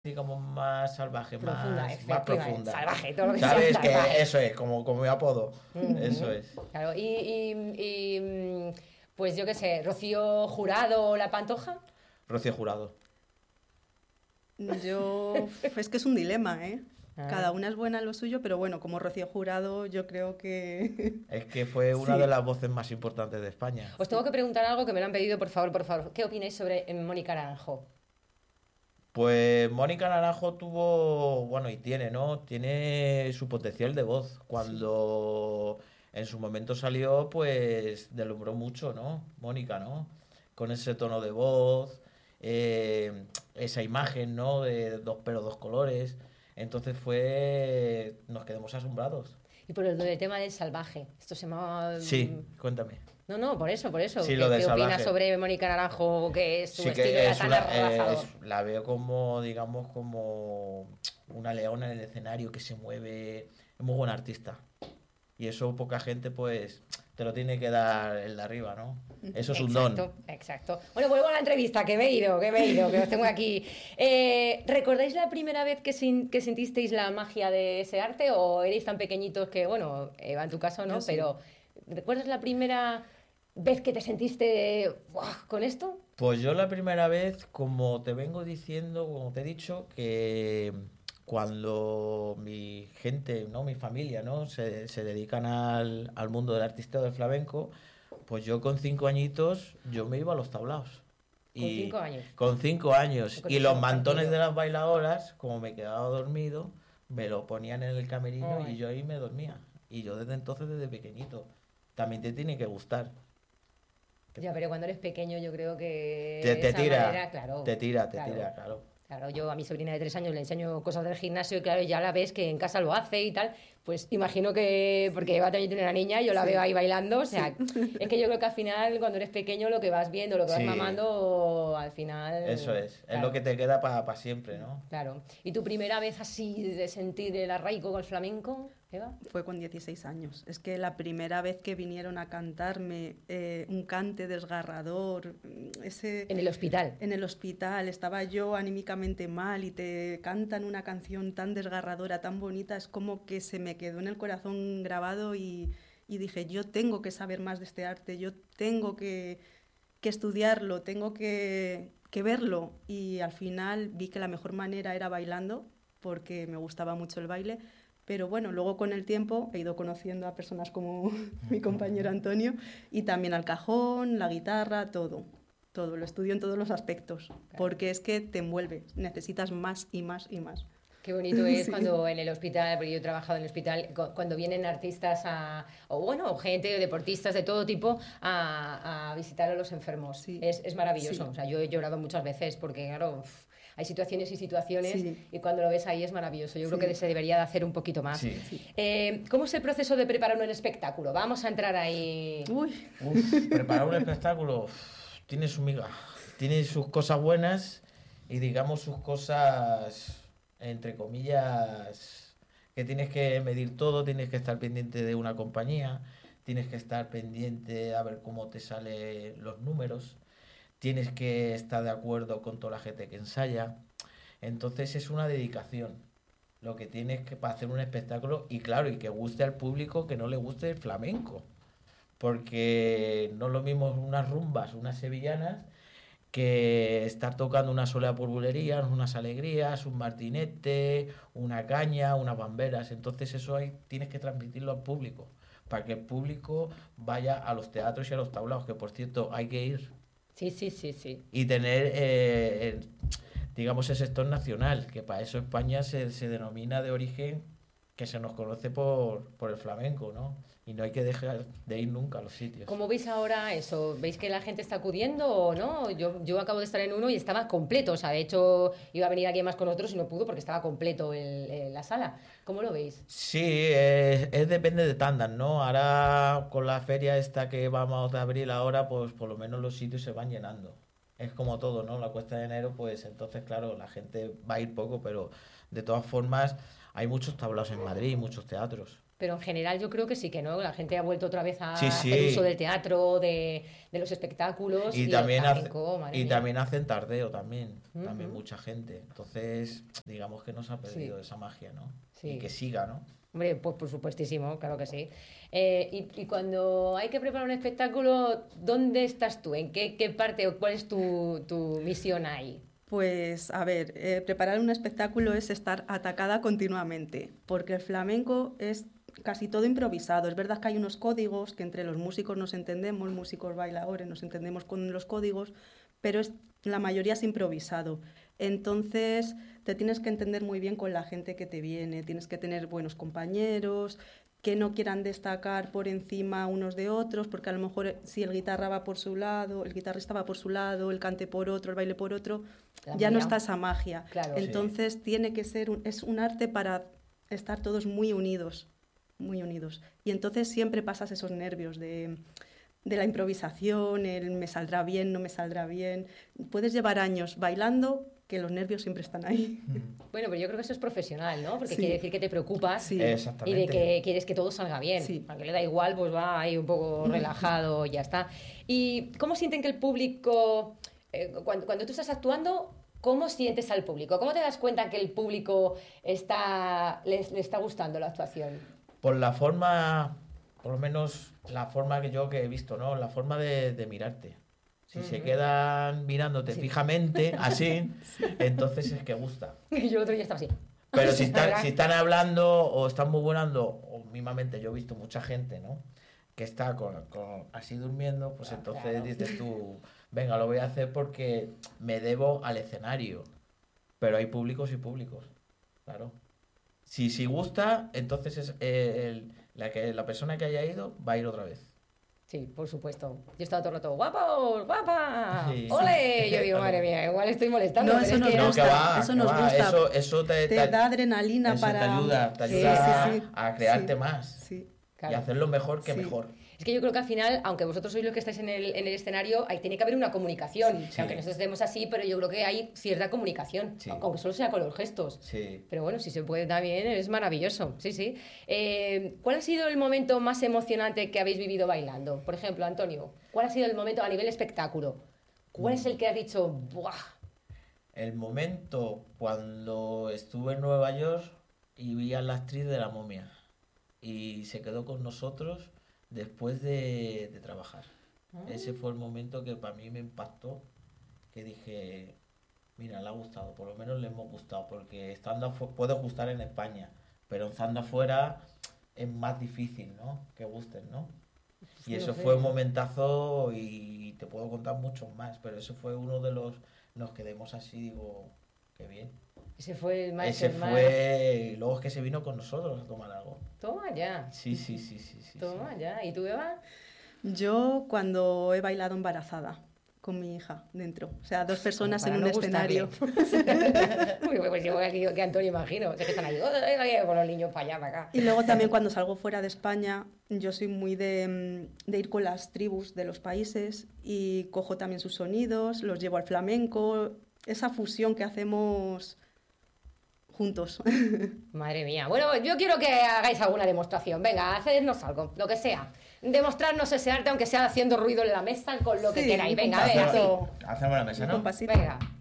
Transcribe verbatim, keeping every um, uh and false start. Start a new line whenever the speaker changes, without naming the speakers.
digamos, más salvaje,
Profunda,
más, más profunda.
Salvaje, todo lo que
¿Sabes?
sea
Que
salvaje.
eso es, como, como mi apodo.
Uh-huh.
Eso es.
Claro, y, y, y pues yo qué sé, Rocío Jurado, La Pantoja.
Rocío Jurado.
Yo, es que es un dilema, ¿eh?
Ah.
Cada una es buena en lo suyo, pero bueno, como Rocío Jurado, yo creo que...
Es que fue una
Sí.
de las voces más importantes de España.
Os tengo que preguntar algo que me lo han pedido, por favor, por favor. ¿Qué opináis sobre eh, Mónica Naranjo?
Pues Mónica Naranjo tuvo, bueno, y tiene, ¿no? Tiene su potencial de voz. Cuando en su momento salió, pues deslumbró mucho, ¿no? Mónica, ¿no? Con ese tono de voz, eh, esa imagen, ¿no? De dos pelos, dos colores. Entonces fue, nos quedamos asombrados.
Y por el, el tema del salvaje. Esto se llama...
Sí, cuéntame.
No, no, por eso, por eso.
Sí,
¿Qué,
lo de
¿qué
salvaje.
opinas sobre Mónica Naranjo, que es su
Sí
estilo
que
era
es
tan
una,
arrabazador?
es- la veo como, digamos, como una leona en el escenario que se mueve, es muy buena artista. Y eso poca gente, pues, te lo tiene que dar el de arriba, ¿no? Eso es un don.
Exacto, exacto. Bueno, vuelvo a la entrevista, que me he ido, que me he ido, que os tengo aquí. Eh, ¿Recordáis la primera vez que, sin- que sentisteis la magia de ese arte o erais tan pequeñitos que, bueno, Eva, en tu caso no,
Yo sí.
pero ¿recuerdas la primera vez que te sentiste ¡buah! ¿Con esto?
Pues yo la primera vez, como te vengo diciendo, como te he dicho, que cuando mi gente, ¿no? Mi familia, ¿no? Se, se dedican al, al mundo del artista del flamenco, pues yo con cinco añitos, yo me iba a los tablaos.
Con
Y
cinco años.
con cinco años.
Con
Y
ese
los
partido.
mantones de las bailadoras, como me quedaba dormido, me lo ponían en el camerino
Ay.
y yo ahí me dormía. Y yo desde entonces, desde pequeñito. También te tiene que gustar.
Ya, pero cuando eres pequeño yo creo que
Te, te
esa
tira,
manera, claro,
te tira, te
claro.
tira, claro.
Claro, yo a mi sobrina de tres años le enseño cosas del gimnasio y claro, ya la ves que en casa lo hace y tal, pues imagino que, porque Eva también tiene una niña, yo la
Sí.
veo ahí bailando, o sea, es que yo creo que al final cuando eres pequeño lo que vas viendo, lo que vas
Sí.
mamando, al final...
Eso es, es
claro,
lo que te queda para siempre, ¿no?
Claro. ¿Y tu primera vez así de sentir el arraigo con el flamenco, Eva?
Fue con dieciséis años. Es que la primera vez que vinieron a cantarme eh, un cante desgarrador, ese...
En el hospital.
En el hospital estaba yo anímicamente mal y te cantan una canción tan desgarradora, tan bonita, es como que se me quedó en el corazón grabado y, y dije, yo tengo que saber más de este arte, yo tengo que, que estudiarlo, tengo que, que verlo. Y al final vi que la mejor manera era bailando, porque me gustaba mucho el baile. Pero bueno, luego con el tiempo he ido conociendo a personas como mi compañero Antonio y también al cajón, la guitarra, todo. Todo, lo estudio en todos los aspectos,
Claro.
porque es que te envuelve, necesitas más y más y más.
Qué bonito es
Sí.
cuando en el hospital, porque yo he trabajado en el hospital, cu- cuando vienen artistas a, o bueno, gente, deportistas de todo tipo a, a visitar a los enfermos.
Sí.
Es, es maravilloso.
Sí.
O sea, yo he llorado muchas veces porque, claro, uf, hay situaciones y situaciones
Sí.
y cuando lo ves ahí es maravilloso. Yo
Sí.
creo que se debería de hacer un poquito más.
Sí.
Eh, ¿Cómo es el proceso de preparar un espectáculo? Vamos a entrar ahí.
Uy,
Uf, preparar un espectáculo uf, tiene su miga, tiene sus cosas buenas y digamos sus cosas, entre comillas, que tienes que medir todo, tienes que estar pendiente de una compañía, tienes que estar pendiente a ver cómo te salen los números, tienes que estar de acuerdo con toda la gente que ensaya. Entonces es una dedicación lo que tienes que para hacer un espectáculo y claro, y que guste al público, que no le guste el flamenco. Porque no es lo mismo unas rumbas, unas sevillanas, que estar tocando una sola por bulerías, unas alegrías, un martinete, una caña, unas bamberas. Entonces eso hay, tienes que transmitirlo al público, para que el público vaya a los teatros y a los tablaos, que por cierto hay que ir
Sí, sí, sí, sí.
y tener, eh, el- digamos, ese sector nacional, que para eso España se, se denomina de origen, que se nos conoce por, por el flamenco, ¿no? Y no hay que dejar de ir nunca a los sitios.
¿Cómo veis ahora eso? ¿Veis que la gente está acudiendo o no? Yo, yo acabo de estar en uno y estaba completo. O sea, de hecho, iba a venir alguien más con nosotros y no pudo porque estaba completo el- el- la sala. ¿Cómo lo veis?
Sí, es, es depende de tandas, ¿no? Ahora con la feria esta que vamos a abrir ahora, pues por lo menos los sitios se van llenando. Es como todo, ¿no? La cuesta de enero, pues entonces, claro, la gente va a ir poco, pero de todas formas hay muchos tablaos en Madrid, muchos teatros.
Pero en general yo creo que sí que no, la gente ha vuelto otra vez a
Sí, sí.
hacer uso del teatro, de, de los espectáculos
Y,
y,
también,
el
hace-
flamenco, madre
y
mía.
también hacen tardeo también, también
Ujú.
mucha gente. Entonces, digamos que no se ha perdido
Sí.
esa magia, ¿no?
Sí.
Y que siga, ¿no?
Hombre, pues por supuestísimo, claro que sí. Eh, y, y cuando hay que preparar un espectáculo, ¿dónde estás tú? ¿En qué, qué parte o cuál es tu, tu misión ahí?
Pues a ver, eh, preparar un espectáculo es estar atacada continuamente, porque el flamenco es casi todo improvisado. Es verdad que hay unos códigos que entre los músicos nos entendemos, músicos bailadores nos entendemos con los códigos, pero es, la mayoría es improvisado. Entonces te tienes que entender muy bien con la gente que te viene, tienes que tener buenos compañeros, que no quieran destacar por encima unos de otros, porque a lo mejor si el guitarra va por su lado, el guitarrista va por su lado, el cante por otro, el baile por otro,
La
ya no
mía.
está esa magia.
Claro. Sí.
Entonces tiene que ser, un, es un arte para estar todos muy unidos, muy unidos. Y entonces siempre pasas esos nervios de, de la improvisación, el me saldrá bien, no me saldrá bien. Puedes llevar años bailando, que los nervios siempre están ahí.
Bueno, pero yo creo que eso es profesional, ¿no? Porque
Sí.
quiere decir que te preocupas
Sí.
y de
Exactamente.
que quieres que todo salga bien.
Sí.
Aunque le da igual, pues va ahí un poco relajado y ya está. ¿Y cómo sienten que el público, eh, cuando, cuando tú estás actuando, cómo sientes al público? ¿Cómo te das cuenta que el público está, les, le está gustando la actuación?
Por la forma, por lo menos la forma que yo que he visto, ¿no? La forma de, de mirarte. Si se
Ujú.
quedan mirándote
Sí.
fijamente, así, entonces es que gusta.
Y yo el otro día estaba así.
Pero si están,
¿Verdad?
si están hablando o están bubuelando, o mismamente yo he visto mucha gente, ¿no? Que está con, con- así durmiendo, pues
Ah,
entonces
claro.
dices tú, venga, lo voy a hacer porque me debo al escenario. Pero hay públicos y públicos, claro. Si, si gusta, entonces es, eh, el- la, que, la persona que haya ido va a ir otra vez.
Sí, por supuesto. Yo he estado todo el rato, ¡guapos! ¡Guapa!
Sí.
¡Ole! Yo digo, madre mía, igual estoy molestando.
No,
pero
eso
es
nos
que
No,
gusta,
que va,
eso
que
nos
va,
gusta.
Eso, eso te,
Te da adrenalina
eso
para...
te ayuda, te
Sí,
ayuda
sí, sí.
a crearte
Sí.
más
Sí.
Claro.
y hacerlo mejor que
Sí.
mejor.
Es que yo creo que al final, aunque vosotros sois los que estáis en el, en el escenario, ahí tiene que haber una comunicación.
Sí.
O sea, aunque nosotros estemos así, pero yo creo que hay cierta comunicación,
Sí.
aunque solo sea con los gestos.
Sí.
Pero bueno, si se puede también, es maravilloso. Sí, sí. Eh, ¿Cuál ha sido el momento más emocionante que habéis vivido bailando? Por ejemplo, Antonio, ¿cuál ha sido el momento a nivel espectáculo? ¿Cuál es el que has dicho, ¡buah!
El momento cuando estuve en Nueva York y vi a la actriz de La Momia y se quedó con nosotros después de, de trabajar. Ese fue el momento que para mí me impactó, que dije, mira, le ha gustado, por lo menos le hemos gustado, porque estando afu- puede gustar en España, pero estando afuera es más difícil, ¿no? Que gusten, ¿no? Y
Sí,
eso
lo sé.
fue un momentazo y te puedo contar muchos más, pero eso fue uno de los... Nos quedemos así, digo, qué bien.
Ese fue el más...
Ese
el más-
fue... Luego es que se vino con nosotros a tomar algo.
Toma ya,
Sí, sí, sí, sí, sí.
toma
sí.
ya. ¿Y tú, Eva?
Yo cuando he bailado embarazada con mi hija dentro, o sea, dos personas
Para
en
no
un
gustarle.
escenario.
Uy, pues yo aquí que Antonio imagino. Sé que están ahí "Ay, ay", con los niños para allá, para acá.
Y luego también cuando salgo fuera de España, yo soy muy de, mm, de ir con las tribus de los países y cojo también sus sonidos, los llevo al flamenco, esa fusión que hacemos juntos.
Madre mía. Bueno, yo quiero que hagáis alguna demostración. Venga, hacednos algo, lo que sea. Demostrarnos ese arte, aunque sea haciendo ruido en la mesa, con lo que
Sí,
queráis.
un
Venga, a ver, así.
compasito.
Hacemos la mesa,
Un
¿no?
compasito.
Venga.